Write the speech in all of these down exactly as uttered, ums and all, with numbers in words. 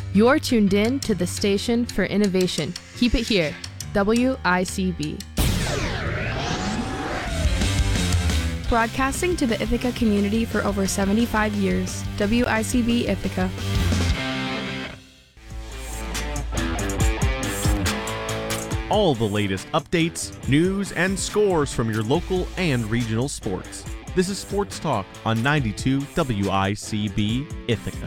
You're tuned in to the station for innovation. Keep it here, W I C B. Broadcasting to the Ithaca community for over seventy-five years, W I C B Ithaca. All the latest updates, news, and scores from your local and regional sports. This is Sports Talk on ninety-two W I C B Ithaca.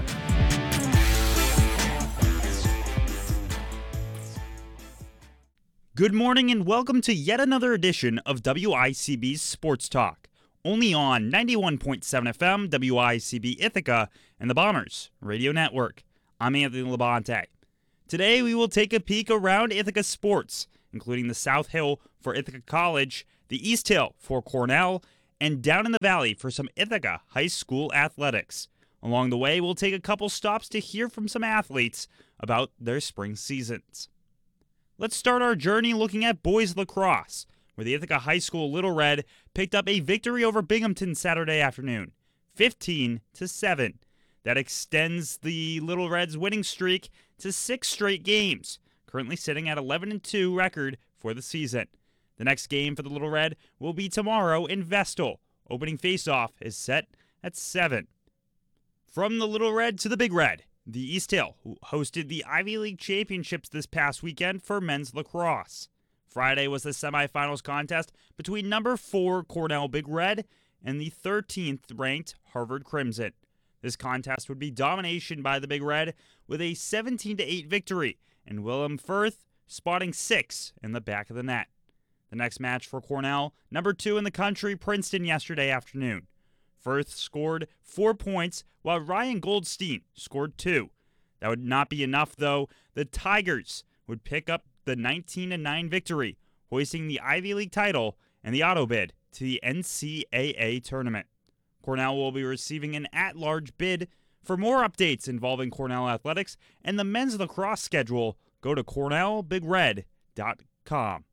Good morning and welcome to yet another edition of W I C B's Sports Talk, only on ninety-one point seven F M, W I C B Ithaca, and the Bombers Radio Network. I'm Anthony Labonte. Today we will take a peek around Ithaca sports, including the South Hill for Ithaca College, the East Hill for Cornell, and down in the valley for some Ithaca High School athletics. Along the way, we'll take a couple stops to hear from some athletes about their spring seasons. Let's start our journey looking at boys lacrosse, where the Ithaca High School Little Red picked up a victory over Binghamton Saturday afternoon, fifteen to seven. That extends the Little Reds' winning streak to six straight games, currently sitting at eleven and two record for the season. The next game for the Little Red will be tomorrow in Vestal. Opening faceoff is set at seven. From the Little Red to the Big Red, the East Hill, who hosted the Ivy League Championships this past weekend for men's lacrosse. Friday was the semifinals contest between number four Cornell Big Red and the thirteenth ranked Harvard Crimson. This contest would be domination by the Big Red with a seventeen to eight victory, and Willem Firth spotting six in the back of the net. The next match for Cornell, number two in the country, Princeton, yesterday afternoon. Firth scored four points, while Ryan Goldstein scored two. That would not be enough, though. The Tigers would pick up the nineteen to nine victory, hoisting the Ivy League title and the auto bid to the N C A A tournament. Cornell will be receiving an at-large bid. For more updates involving Cornell athletics and the men's lacrosse schedule, go to cornell big red dot com.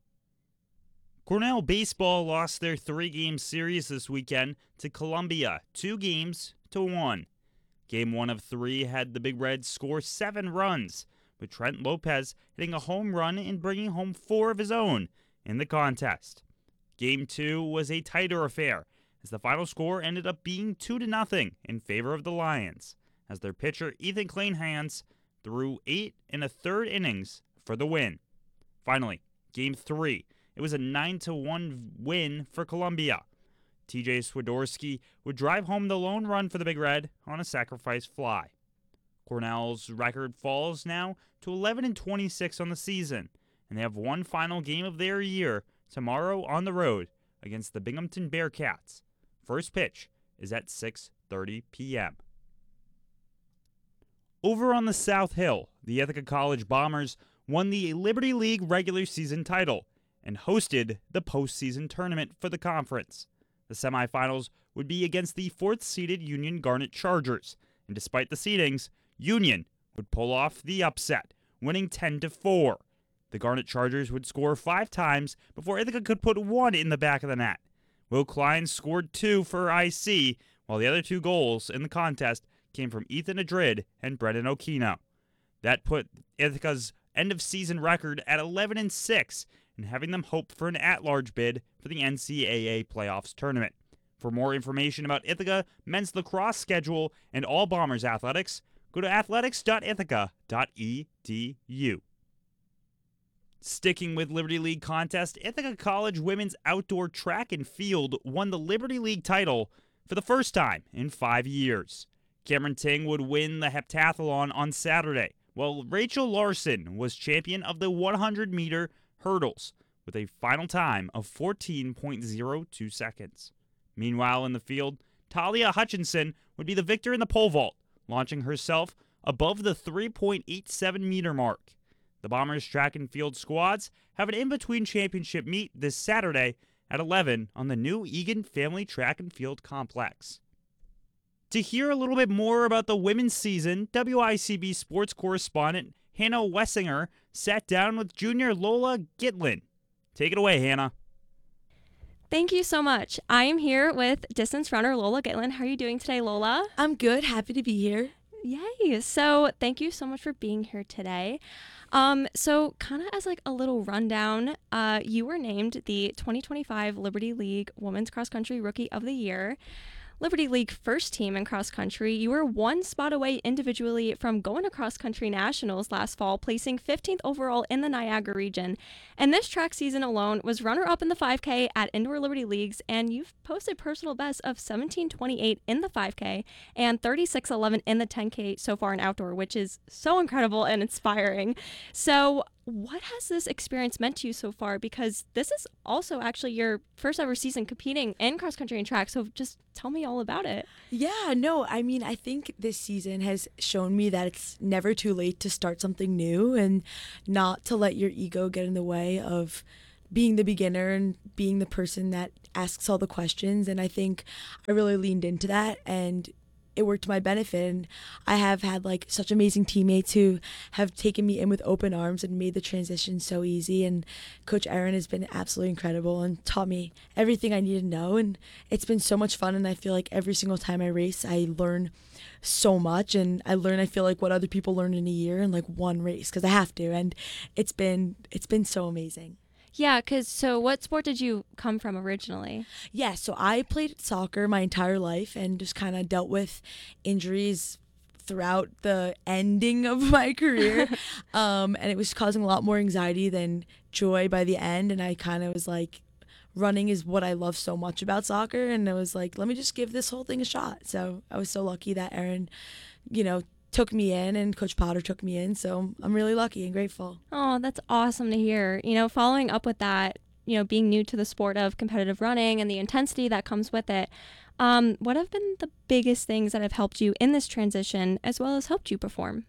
Cornell baseball lost their three-game series this weekend to Columbia, two games to one. Game one of three had the Big Reds score seven runs, with Trent Lopez hitting a home run and bringing home four of his own in the contest. Game two was a tighter affair, as the final score ended up being two to nothing in favor of the Lions, as their pitcher Ethan Kleinhans threw eight and a third innings for the win. Finally, Game three. It was a nine to one win for Columbia. T J Swiderski would drive home the lone run for the Big Red on a sacrifice fly. Cornell's record falls now to eleven and twenty-six on the season, and they have one final game of their year tomorrow on the road against the Binghamton Bearcats. First pitch is at six thirty p.m. Over on the South Hill, the Ithaca College Bombers won the Liberty League regular season title and hosted the postseason tournament for the conference. The semifinals would be against the fourth-seeded Union Garnet Chargers, and despite the seedings, Union would pull off the upset, winning ten to four. The Garnet Chargers would score five times before Ithaca could put one in the back of the net. Will Klein scored two for I C, while the other two goals in the contest came from Ethan Adrid and Brendan Okino. That put Ithaca's end-of-season record at eleven and six, and having them hope for an at-large bid for the N C A A playoffs tournament. For more information about Ithaca men's lacrosse schedule and all Bombers athletics, go to athletics dot ithaca dot e d u. Sticking with Liberty League contest, Ithaca College women's outdoor track and field won the Liberty League title for the first time in five years. Cameron Ting would win the heptathlon on Saturday, while Rachel Larson was champion of the one hundred meter hurdles with a final time of fourteen point oh two seconds. Meanwhile, in the field, Talia Hutchinson would be the victor in the pole vault, launching herself above the three point eight seven meter mark. The Bombers track and field squads have an in-between championship meet this Saturday at eleven on the new Egan Family Track and Field Complex. To hear a little bit more about the women's season, W I C B sports correspondent Hannah Wessinger sat down with junior Lola Gitlin. Take it away, Hannah. Thank you so much. I am here with distance runner Lola Gitlin. How are you doing today, Lola? I'm good. Happy to be here. Yay. So thank you so much for being here today. Um, so kind of as like a little rundown, uh, you were named the twenty twenty-five Liberty League Women's Cross Country Rookie of the Year. Liberty League first team in cross country. You were one spot away individually from going to cross country nationals last fall, placing fifteenth overall in the Niagara region. And this track season alone was runner-up in the five K at Indoor Liberty Leagues, and you've posted personal bests of seventeen twenty-eight in the five K and thirty-six eleven in the ten K so far in outdoor, which is so incredible and inspiring. So what has this experience meant to you so far? Because this is also actually your first ever season competing in cross country and track. So just tell me all about it. Yeah, no, I mean, I think this season has shown me that it's never too late to start something new and not to let your ego get in the way of being the beginner and being the person that asks all the questions. And I think I really leaned into that, and it worked to my benefit. And I have had like such amazing teammates who have taken me in with open arms and made the transition so easy. And Coach Erin has been absolutely incredible and taught me everything I need to know. And it's been so much fun. And I feel like every single time I race, I learn so much. And I learn, I feel like what other people learn in a year in like one race, because I have to. And it's been, it's been so amazing. Yeah, because so what sport did you come from originally? Yeah, so I played soccer my entire life and just kind of dealt with injuries throughout the ending of my career. um, and it was causing a lot more anxiety than joy by the end. And I kind of was like, running is what I love so much about soccer. And I was like, let me just give this whole thing a shot. So I was so lucky that Erin, you know, took me in, and Coach Potter took me in. So I'm really lucky and grateful. Oh, that's awesome to hear. You know, following up with that, you know, being new to the sport of competitive running and the intensity that comes with it, um, what have been the biggest things that have helped you in this transition as well as helped you perform?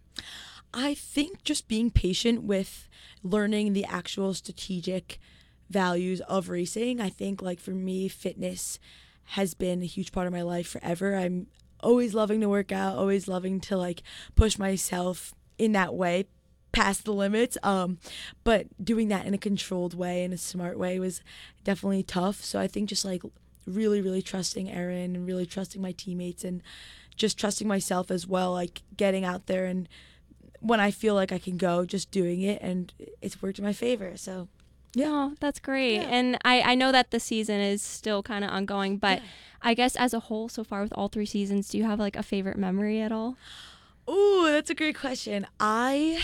I think just being patient with learning the actual strategic values of racing. I think like for me, fitness has been a huge part of my life forever. I'm always loving to work out, always loving to like push myself in that way past the limits. Um, but doing that in a controlled way, in a smart way, was definitely tough. So I think just like really, really trusting Erin and really trusting my teammates and just trusting myself as well, like getting out there and when I feel like I can go, just doing it, and it's worked in my favor. So yeah. Oh, that's great. Yeah. And I, I know that the season is still kind of ongoing, but Yeah. I guess as a whole so far with all three seasons, do you have like a favorite memory at all? Ooh, that's a great question. I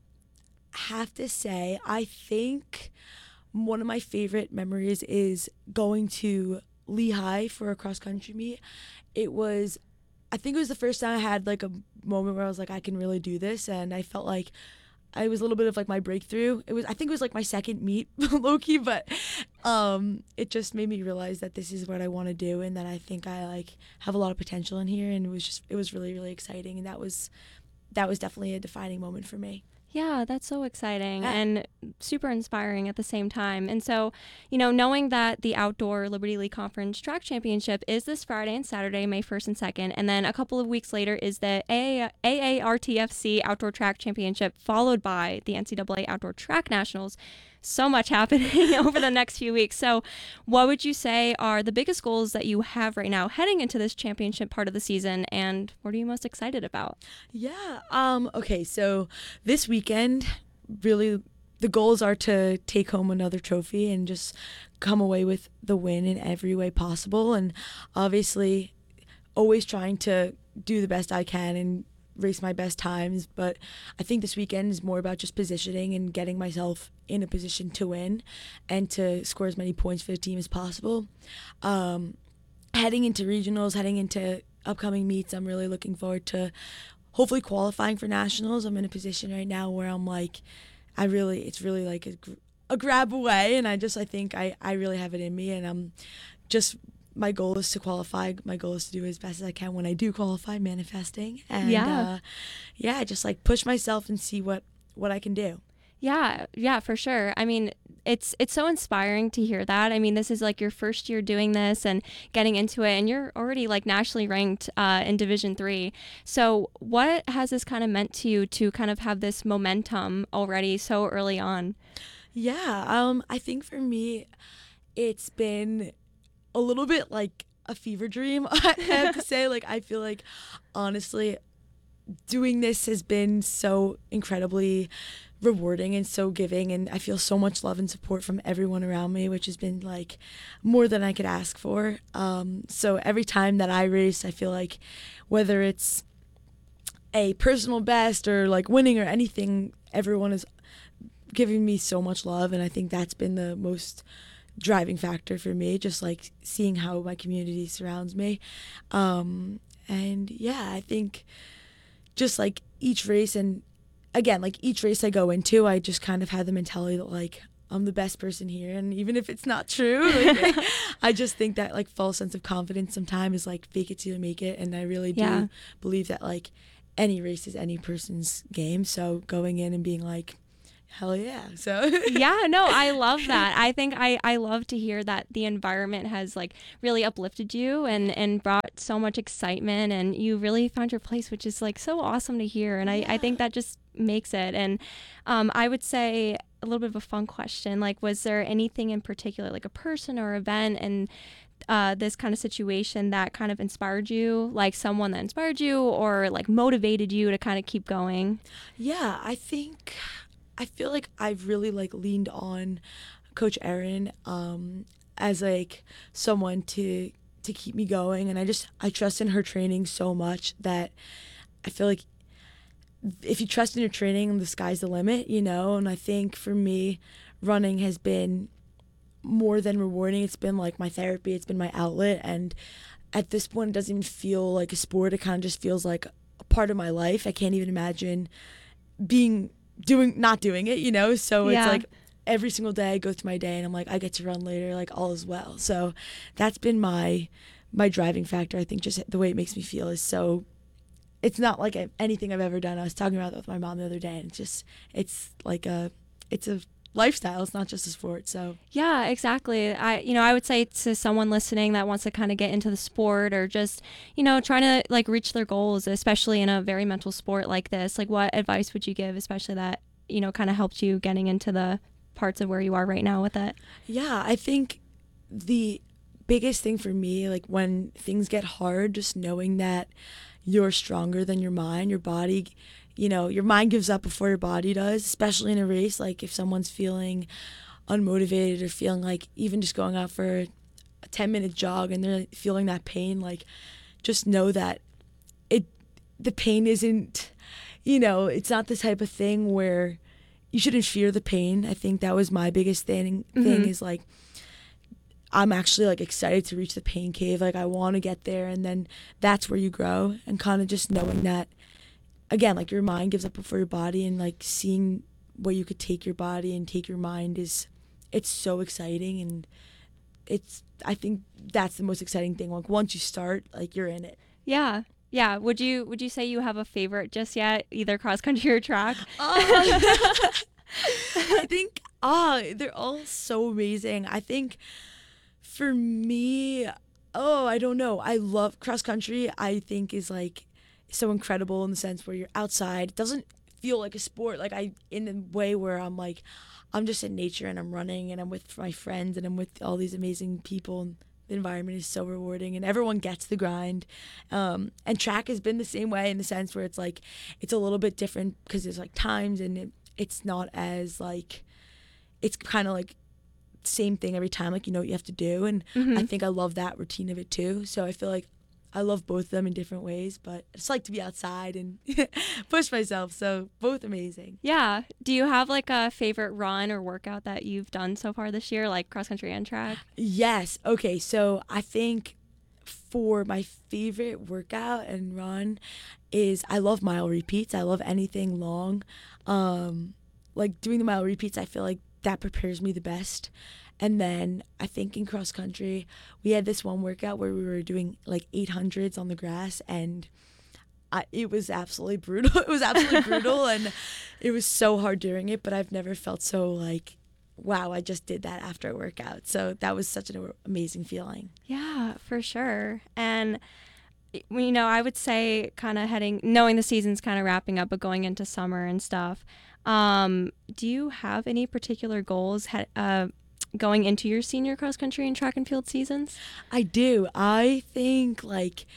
have to say, I think one of my favorite memories is going to Lehigh for a cross country meet. It was, I think it was the first time I had like a moment where I was like, I can really do this. And I felt like I was a little bit of like my breakthrough. It was, I think it was like my second meet, low key, but um, it just made me realize that this is what I want to do, and that I think I like have a lot of potential in here. And it was just, it was really, really exciting, and that was, that was definitely a defining moment for me. Yeah, that's so exciting Yeah. and super inspiring at the same time. And so, you know, knowing that the Outdoor Liberty League Conference Track Championship is this Friday and Saturday, May first and second, and then a couple of weeks later is the A A R T F C Outdoor Track Championship, followed by the N C double A Outdoor Track Nationals. So much happening over the next few weeks. So what would you say are the biggest goals that you have right now heading into this championship part of the season, and what are you most excited about? Yeah. Um. Okay. So this weekend, really, the goals are to take home another trophy and just come away with the win in every way possible. And obviously, always trying to do the best I can and race my best times. But I think this weekend is more about just positioning and getting myself in a position to win and to score as many points for the team as possible. Um, heading into regionals, heading into upcoming meets, I'm really looking forward to hopefully qualifying for nationals. I'm in a position right now where I'm like, I really, it's really like a, a grab away, and I just, I think I, I really have it in me, and I'm just, my goal is to qualify. My goal is to do as best as I can when I do qualify, manifesting. And Yeah. uh, yeah, just like push myself and see what, what I can do. Yeah, yeah, for sure. I mean, it's it's so inspiring to hear that. I mean, this is like your first year doing this and getting into it, and you're already like nationally ranked uh, in Division Three. So, what has this kind of meant to you to kind of have this momentum already so early on? Yeah, um, I think for me, it's been a little bit like a fever dream. I have to say, like, I feel like honestly, doing this has been so incredibly rewarding and so giving, and I feel so much love and support from everyone around me, which has been like more than I could ask for. Um, so every time that I race, I feel like whether it's a personal best or like winning or anything, everyone is giving me so much love, and I think that's been the most driving factor for me, just like seeing how my community surrounds me. Um, and yeah, I think just like each race, and again, like each race I go into, I just kind of have the mentality that like I'm the best person here, and even if it's not true, like, I just think that like false sense of confidence sometimes is like fake it till you make it, and I really do Yeah. believe that like any race is any person's game. So going in and being like, hell yeah. So Yeah, no, I love that. I think I, I love to hear that the environment has like really uplifted you and, and brought so much excitement, and you really found your place, which is like so awesome to hear. And I, I think that just makes it. And um, I would say a little bit of a fun question, like, was there anything in particular, like a person or event and uh, this kind of situation that kind of inspired you, like someone that inspired you or like motivated you to kind of keep going? Yeah, I think I feel like I've really like leaned on Coach Erin um, as like someone to to keep me going, and I just I trust in her training so much that I feel like if you trust in your training, the sky's the limit, you know. And I think for me, running has been more than rewarding. It's been like my therapy. It's been my outlet, and at this point, it doesn't even feel like a sport. It kind of just feels like a part of my life. I can't even imagine being doing not doing it, you know. So Yeah. it's like every single day I go through my day and I'm like, I get to run later, like all is well. So that's been my my driving factor. I think just the way it makes me feel is so, it's not like I- anything I've ever done. I was talking about that with my mom the other day, and it's just it's like a it's a lifestyle. It's not just a sport. So Yeah, exactly. I, you know, I would say to someone listening that wants to kind of get into the sport or just, you know, trying to like reach their goals, especially in a very mental sport like this, like what advice would you give, especially that, you know, kind of helped you getting into the parts of where you are right now with it? yeah, I think the biggest thing for me, like when things get hard, just knowing that you're stronger than your mind, your body, you know, your mind gives up before your body does, especially in a race. Like if someone's feeling unmotivated or feeling like even just going out for a ten minute jog and they're feeling that pain, like just know that it, the pain isn't, you know, it's not the type of thing where you shouldn't fear the pain. I think that was my biggest thing, thing Mhm. is like, I'm actually like excited to reach the pain cave. Like I want to get there, and then that's where you grow, and kind of just knowing that, again, like your mind gives up before your body, and like seeing where you could take your body and take your mind is, it's so exciting. And it's, I think that's the most exciting thing. Like once you start, like you're in it. Yeah. Yeah. Would you, would you say you have a favorite just yet, either cross country or track? Oh, I think, ah, they're all so amazing. I think for me, oh, I don't know. I love cross country. I think is like so incredible in the sense where you're outside. It doesn't feel like a sport. Like I, in a way where I'm like, I'm just in nature and I'm running and I'm with my friends and I'm with all these amazing people. And the environment is so rewarding and everyone gets the grind. Um, and track has been the same way in the sense where it's like, it's a little bit different because there's like times and it, it's not as like, it's kind of like same thing every time, like you know what you have to do. And Mhm. I think I love that routine of it too. So I feel like I love both of them in different ways, but I just like to be outside and push myself. So both amazing. Yeah. Do you have like a favorite run or workout that you've done so far this year, like cross country and track? Yes. Okay. So I think for my favorite workout and run is I love mile repeats. I love anything long. Um, like doing the mile repeats, I feel like that prepares me the best. And then I think in cross country, we had this one workout where we were doing like eight hundreds on the grass, and I, it was absolutely brutal. It was absolutely brutal, and it was so hard doing it, but I've never felt so like, wow, I just did that after a workout. So that was such an amazing feeling. Yeah, for sure. And you know, I would say kind of heading, knowing the season's kind of wrapping up, but going into summer and stuff. Um, do you have any particular goals he- uh, going into your senior cross country and track and field seasons? I do. I think like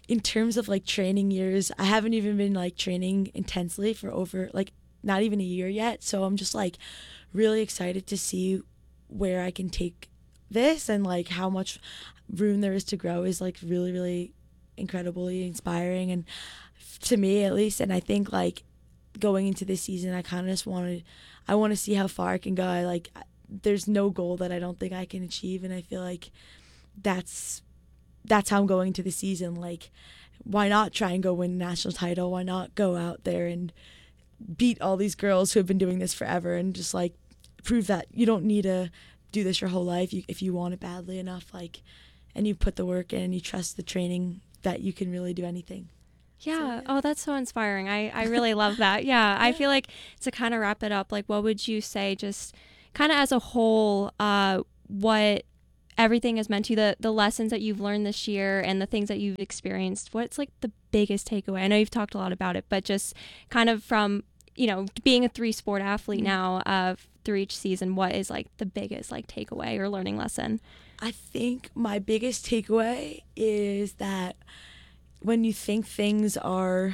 in terms of like training years, I haven't even been like training intensely for over like not even a year yet. So I'm just like really excited to see where I can take this, and like how much room there is to grow is like really, really incredibly inspiring. And to me at least, and I think like going into this season, I kind of just wanted, I want to see how far I can go. I like, there's no goal that I don't think I can achieve. And I feel like that's, that's how I'm going into the season. Like, why not try and go win a national title? Why not go out there and beat all these girls who have been doing this forever, and just like prove that you don't need to do this your whole life. You, if you want it badly enough, like, and you put the work in and you trust the training, that you can really do anything. Yeah. So, yeah. Oh, that's so inspiring. I, I really love that. Yeah. I feel like to kind of wrap it up, like, what would you say, just kind of as a whole, uh, what everything has meant to you, the, the lessons that you've learned this year and the things that you've experienced? What's like the biggest takeaway? I know you've talked a lot about it, but just kind of from, you know, being a three sport athlete Mm-hmm. now, uh, through each season, what is like the biggest like takeaway or learning lesson? I think my biggest takeaway is that when you think things are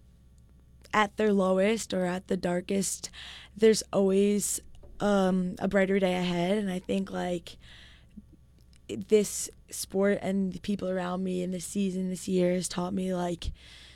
at their lowest or at the darkest, there's always um, a brighter day ahead. And I think like this sport and the people around me in this season, this year, has taught me like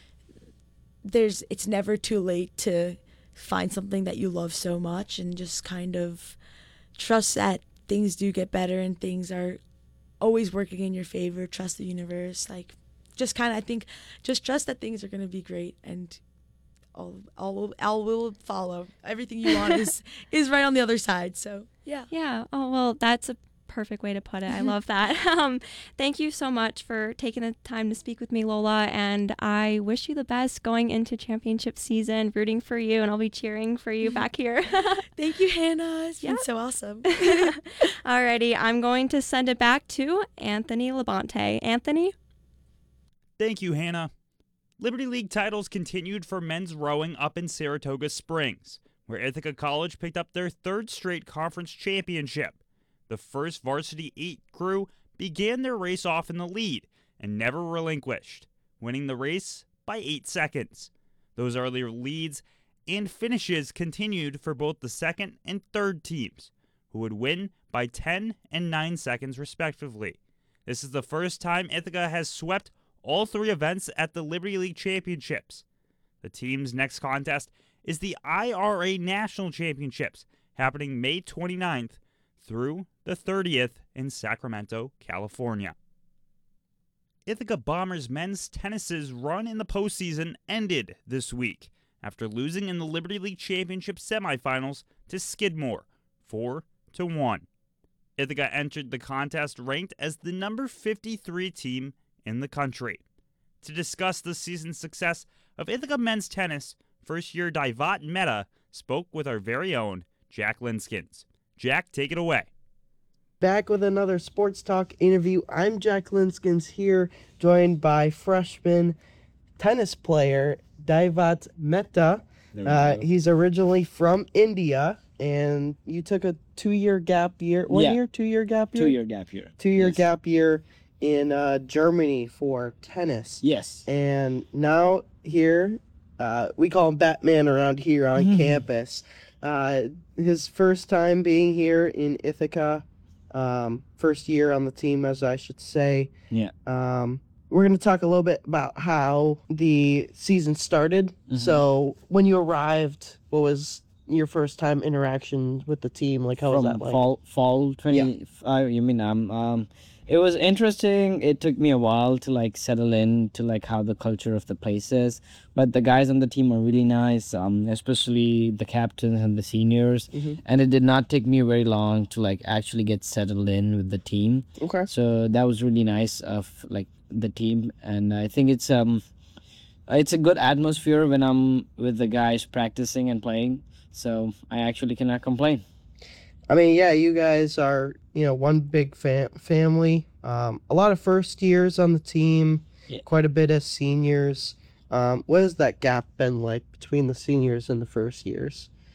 there's it's never too late to find something that you love so much, and just kind of trust that things do get better and things are always working in your favor. Trust the universe. Like, just kind of, I think, just trust that things are going to be great, and all, all, will, all will follow. Everything you want is, is right on the other side. So, yeah. Yeah. Oh, well, that's a perfect way to put it. I love that. Um, thank you so much for taking the time to speak with me, Lola, and I wish you the best going into championship season, rooting for you, and I'll be cheering for you back here. Thank you, Hannah. It's Yeah. been so awesome. Alrighty, I'm going to send it back to Anthony Labonte. Anthony? Thank you, Hannah. Liberty League titles continued for men's rowing up in Saratoga Springs, where Ithaca College picked up their third straight conference championship. The first varsity eight crew began their race off in the lead and never relinquished, winning the race by eight seconds. Those earlier leads and finishes continued for both the second and third teams, who would win by ten and nine seconds respectively. This is the first time Ithaca has swept all three events at the Liberty League Championships. The team's next contest is the I R A National Championships, happening May twenty-ninth through the thirtieth in Sacramento, California. Ithaca Bombers men's tennis's run in the postseason ended this week after losing in the Liberty League Championship semifinals to Skidmore, four to one. Ithaca entered the contest ranked as the number fifty-three team in the country. To discuss the season's success of Ithaca men's tennis, first-year Daivat Mehta spoke with our very own Jack Linskins. Jack, take it away. Back with another Sports Talk interview. I'm Jack Linskins here, joined by freshman tennis player Daivat Mehta. Uh, he's originally from India, and you took a two-year gap year. One Yeah. year, two-year gap year? Two-year gap year. Two-year Yes. gap year in uh, Germany for tennis. Yes. And now here, uh, we call him Batman around here on Mhm. campus. Uh, his first time being here in Ithaca, um, first year on the team, as I should say. Yeah. Um, we're going to talk a little bit about how the season started. Mhm. So when you arrived, what was your first time interaction with the team? Like, how was From that like? fall fall twenty-five, you mean um um it was interesting. It took me a while to like settle in to like how the culture of the place is, but the guys on the team are really nice, um especially the captains and the seniors. Mhm. And it did not take me very long to like actually get settled in with the team. Okay. So that was really nice of like the team, and I think it's um it's a good atmosphere when I'm with the guys practicing and playing. So I actually cannot complain. I mean, yeah, you guys are, you know, one big fam- family. Um, a lot of first years on the team, Yeah. quite a bit of seniors. Um, what has that gap been like between the seniors and the first years?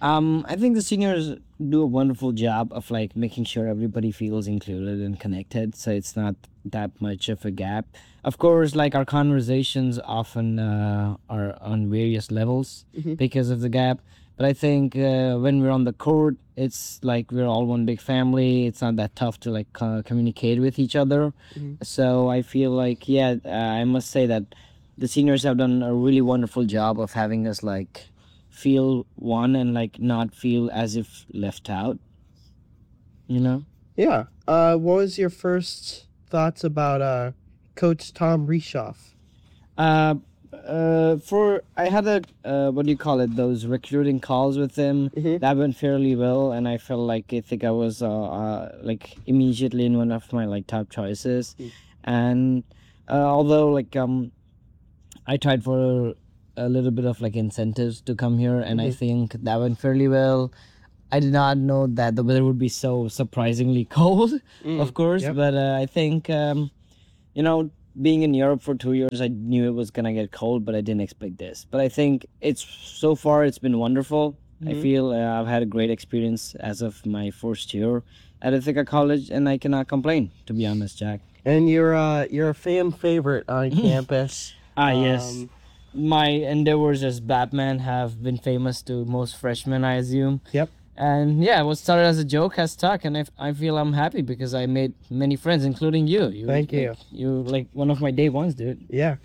Um, I think the seniors do a wonderful job of like making sure everybody feels included and connected, so it's not that much of a gap. Of course, like our conversations often uh, are on various levels Mhm. because of the gap. But I think uh, when we're on the court, it's like we're all one big family. It's not that tough to like co- communicate with each other. Mhm. So I feel like, yeah, uh, I must say that the seniors have done a really wonderful job of having us like feel one and like not feel as if left out. You know? Yeah. Uh, what was your first thoughts about uh, Coach Tom Reshoff? Uh, uh, for I had a uh, what do you call it? Those recruiting calls with him Mhm. that went fairly well, and I felt like I think I was uh, uh like immediately in one of my like top choices, Mm. and uh, although like um, I tried for a little bit of like incentives to come here, and I Mhm. think that went fairly well. I did not know that the weather would be so surprisingly cold, Mm, of course, yep. but uh, I think um, you know, being in Europe for two years, I knew it was gonna get cold, but I didn't expect this. But I think it's so far it's been wonderful. I Mhm. feel uh, I've had a great experience as of my first year at Ithaca College, and I cannot complain, to be honest, Jack. And you're uh, you're a fan favorite on campus. Ah, yes. Um, My endeavors as Batman have been famous to most freshmen, I assume. Yep. And yeah, what started as a joke has stuck, and I, I feel I'm happy because I made many friends, including you. you Thank like, you. You like one of my day ones, dude. Yeah.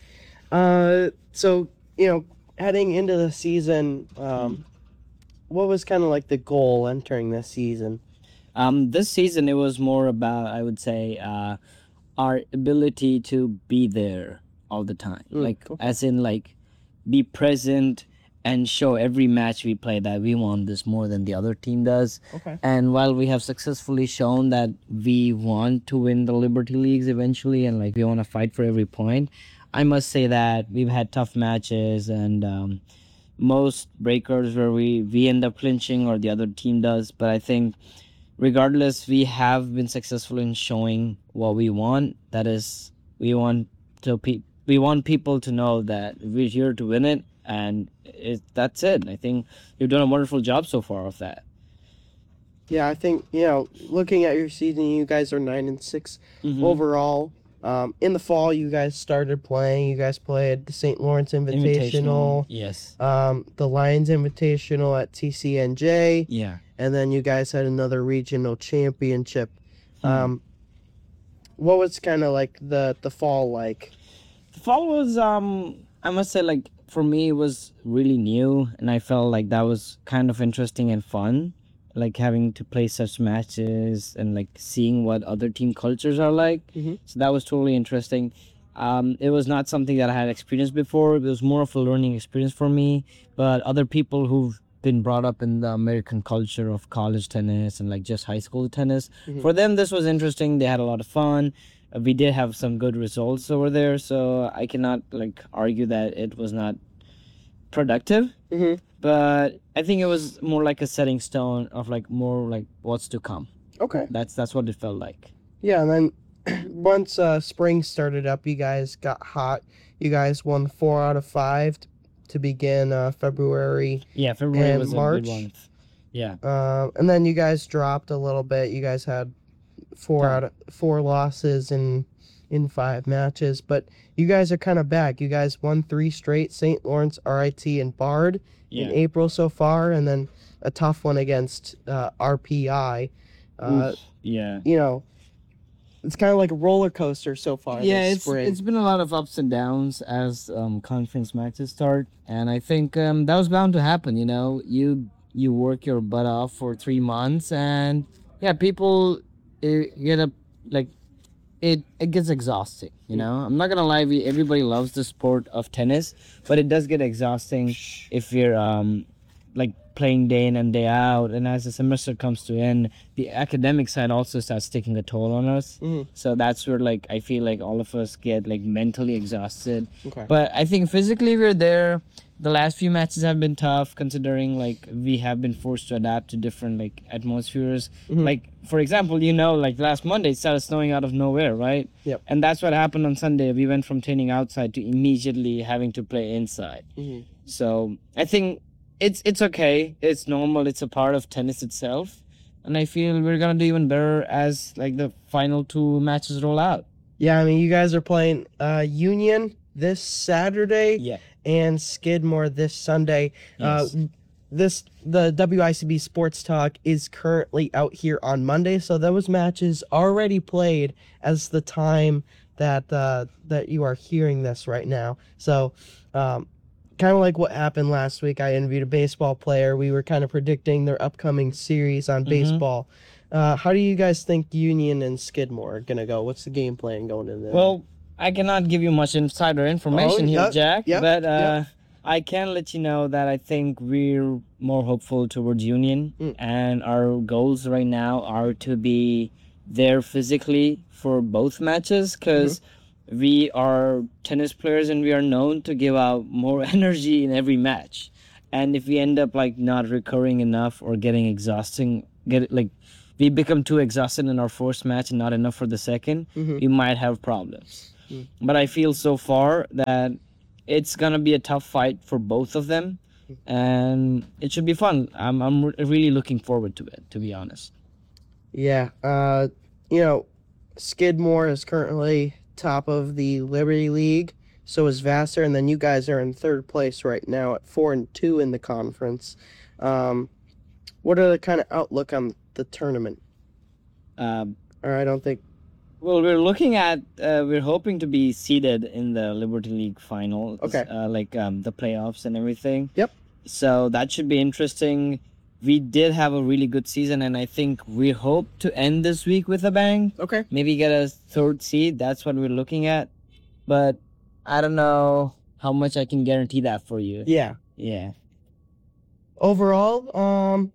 Uh, so, you know, heading into the season, um, what was kind of like the goal entering this season? Um, this season it was more about, I would say, uh, our ability to be there all the time, Mm, like okay. as in like be present and show every match we play that we want this more than the other team does. Okay. And while we have successfully shown that we want to win the Liberty Leagues eventually, and like we want to fight for every point, I must say that we've had tough matches and um, most breakers where we we end up clinching or the other team does. But I think regardless, we have been successful in showing what we want. That is, we want to pe- we want people to know that we're here to win it, and it, that's it. I think you've done a wonderful job so far of that. Yeah, I think, you know, looking at your season, you guys are nine and six Mhm. overall. Um, in the fall, you guys started playing. You guys played the Saint Lawrence Invitational, Yes. um, the Lions Invitational at T C N J, Yeah. and then you guys had another regional championship. Hmm. Um, what was kind of like the the fall like? The fall was, um, I must say, like, for me, it was really new, and I felt like that was kind of interesting and fun. Like, having to play such matches and, like, seeing what other team cultures are like. Mhm. So that was totally interesting. Um, it was not something that I had experienced before. It was more of a learning experience for me. But other people who've been brought up in the American culture of college tennis and, like, just high school tennis, Mhm. for them, this was interesting. They had a lot of fun. Uh, we did have some good results over there, so I cannot like argue that it was not productive. Mm-hmm. But I think it was more like a setting stone of like more like what's to come. Okay. That's that's what it felt like. Yeah, and then once uh, spring started up, you guys got hot. You guys won four out of five t- to begin uh, February. Yeah, February And was March? a good one. Yeah. Uh, and then you guys dropped a little bit. You guys had four Oh. out of four losses in in five matches, but you guys are kind of back. You guys won three straight: Saint Lawrence, R I T, and Bard in Yeah. April so far, and then a tough one against uh, R P I. Uh, Oof, yeah. you know, it's kind of like a roller coaster so far. Yeah, this it's spring. it's been a lot of ups and downs as um, conference matches start, and I think um, that was bound to happen. You know, you you work your butt off for three months, and yeah, people uh, get a like it it gets exhausting. You know, I'm not gonna lie, we everybody loves the sport of tennis, but it does get exhausting if you're um like playing day in and day out, and as the semester comes to end, the academic side also starts taking a toll on us. Mhm. So that's where like I feel like all of us get like mentally exhausted. Okay. But I think physically we're there. The last few matches have been tough considering like we have been forced to adapt to different like atmospheres. Mhm. Like for example, you know, like last Monday it started snowing out of nowhere, right? Yep. And that's what happened on Sunday. We went from training outside to immediately having to play inside. Mhm. So I think it's it's okay. It's normal. It's a part of tennis itself, and I feel we're gonna do even better as like the final two matches roll out. Yeah, I mean, you guys are playing uh, Union this Saturday Yeah. and Skidmore this Sunday. Yes. Uh, this the W I C B Sports Talk is currently out here on Monday, so those matches already played as the time that uh, that you are hearing this right now. So, um, kind of like what happened last week, I interviewed a baseball player. We were kind of predicting their upcoming series on Mhm. baseball. Uh, how do you guys think Union and Skidmore are gonna go? What's the game plan going in there? Well, I cannot give you much insider information Oh, here, yep, Jack, yep, but uh, yep. I can let you know that I think we're more hopeful towards Union, Mm. and our goals right now are to be there physically for both matches because Mm-hmm. we are tennis players and we are known to give out more energy in every match. And if we end up like not recurring enough or getting exhausting, get like we become too exhausted in our first match and not enough for the second, Mhm. we might have problems. Mm. But I feel so far that it's gonna be a tough fight for both of them, and it should be fun. I'm I'm re- really looking forward to it, to be honest. Yeah, uh, you know, Skidmore is currently top of the Liberty League. So is Vassar, and then you guys are in third place right now at four and two in the conference. Um, what are the kind of outlook on the tournament? Um, Or I don't think. well, we're looking at uh, we're hoping to be seeded in the Liberty League final. Okay. Uh, like um, the playoffs and everything. Yep. So that should be interesting. We did have a really good season, and I think we hope to end this week with a bang. Okay. Maybe get a third seed. That's what we're looking at. But I don't know how much I can guarantee that for you. Yeah. Yeah. Overall, um,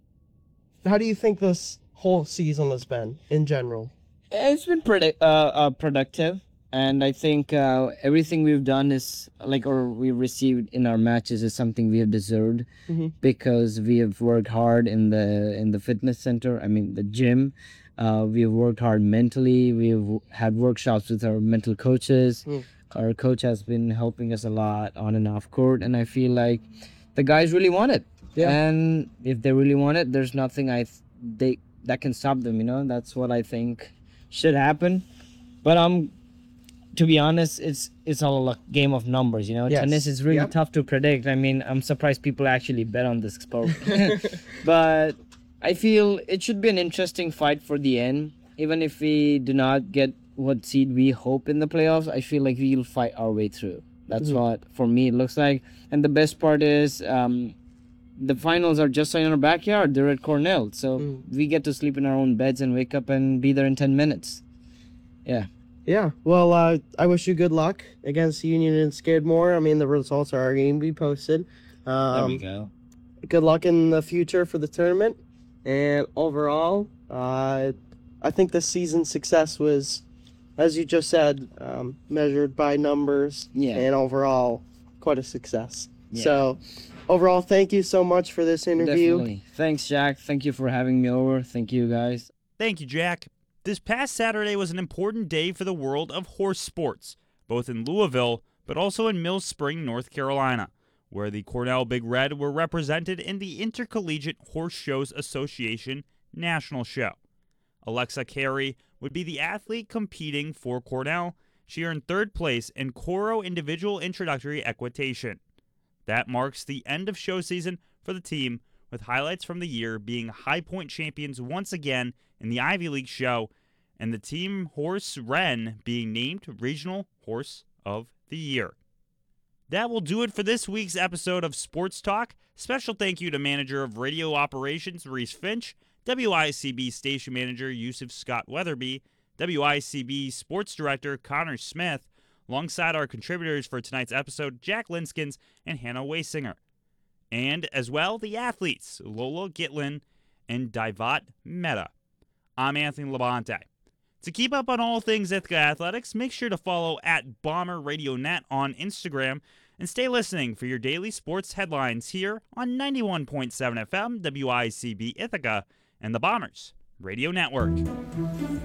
how do you think this whole season has been in general? It's been pretty uh, uh productive, and I think uh, everything we've done is like or we received in our matches is something we have deserved Mhm. because we have worked hard in the in the fitness center. I mean the gym. Uh, we have worked hard mentally. We've had workshops with our mental coaches. Mm. Our coach has been helping us a lot on and off court, and I feel like the guys really want it. Yeah. And if they really want it, there's nothing I th- they that can stop them. You know, that's what I think should happen. But um, to be honest, it's it's all a game of numbers. You know, Yes. tennis is really Yep. tough to predict. I mean, I'm surprised people actually bet on this sport. But I feel it should be an interesting fight for the end. Even if we do not get what seed we hope in the playoffs, I feel like we'll fight our way through. That's Mhm. what for me it looks like. And the best part is um, the finals are just in our backyard. They're at Cornell, so Mm. we get to sleep in our own beds and wake up and be there in ten minutes. Yeah. Yeah. Well, uh, I wish you good luck against Union and Skidmore. I mean, the results are already going to be posted. Um, There we go. Good luck in the future for the tournament. And overall, uh, I think this season's success was, as you just said, um, measured by numbers. Yeah. And overall, quite a success. Yeah. So, overall, thank you so much for this interview. Definitely. Thanks, Jack. Thank you for having me over. Thank you, guys. Thank you, Jack. This past Saturday was an important day for the world of horse sports, both in Louisville, but also in Mill Spring, North Carolina, where the Cornell Big Red were represented in the Intercollegiate Horse Shows Association National Show. Alexa Carey would be the athlete competing for Cornell. She earned third place in Coro Individual Introductory Equitation. That marks the end of show season for the team, with highlights from the year being High Point champions once again in the Ivy League show, and the team horse Wren being named Regional Horse of the Year. That will do it for this week's episode of Sports Talk. Special thank you to Manager of Radio Operations Reese Finch, W I C B Station Manager Yusuf Scott Weatherby, W I C B Sports Director Connor Smith, alongside our contributors for tonight's episode, Jack Linskins and Hannah Wasinger. And as well, the athletes, Lola Gitlin and Divat Mehta. I'm Anthony Labonte. To keep up on all things Ithaca Athletics, make sure to follow at Bomber Radio Net on Instagram and stay listening for your daily sports headlines here on ninety-one point seven F M W I C B Ithaca and the Bombers Radio Network.